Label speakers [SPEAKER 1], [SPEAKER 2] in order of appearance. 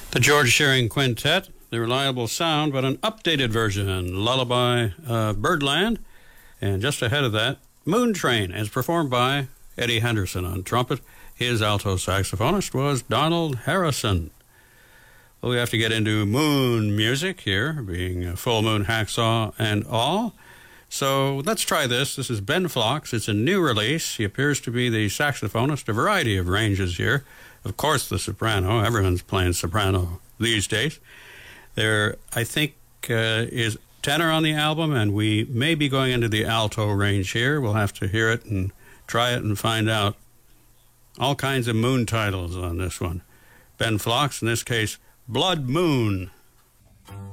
[SPEAKER 1] The George Shearing Quintet, the reliable sound, but an updated version, Lullaby Birdland. And just ahead of that, Moon Train, as performed by Eddie Henderson on trumpet. His alto saxophonist was Donald Harrison. Well, we have to get into moon music here, being a full moon hacksaw and all. So let's try this. This is Ben Phlox. It's a new release. He appears to be the saxophonist, a variety of ranges here. Of course, the soprano. Everyone's playing soprano these days. There, I think, is tenor on the album, and we may be going into the alto range here. We'll have to hear it and try it and find out. All kinds of moon titles on this one. Ben Phlox, in this case, Blood Moon.